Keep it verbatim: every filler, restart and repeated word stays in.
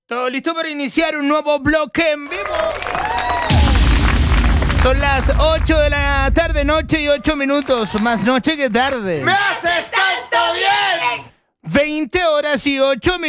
Todo listo para iniciar un nuevo bloque en vivo. Son las ocho de la tarde, noche y ocho minutos. Más noche que tarde. ¡Me haces tanto bien! veinte horas y ocho minutos.